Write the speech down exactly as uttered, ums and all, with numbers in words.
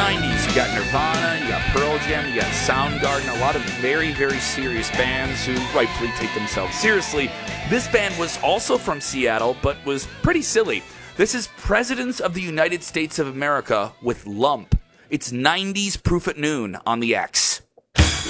nineties, you got Nirvana, you got Pearl Jam, you got Soundgarden, a lot of very, very serious bands who rightfully take themselves seriously. This band was also from Seattle, but was pretty silly. This is Presidents of the United States of America with Lump. It's nineties Proof at Noon on the X.